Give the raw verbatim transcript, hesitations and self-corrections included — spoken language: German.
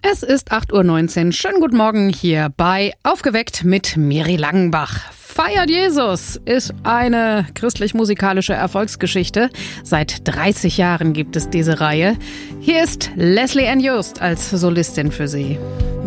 Es ist acht Uhr neunzehn. Schönen guten Morgen hier bei Aufgeweckt mit Miri Langenbach. Feiert Jesus ist eine christlich-musikalische Erfolgsgeschichte. Seit dreißig Jahren gibt es diese Reihe. Hier ist Leslie Ann Jost als Solistin für Sie.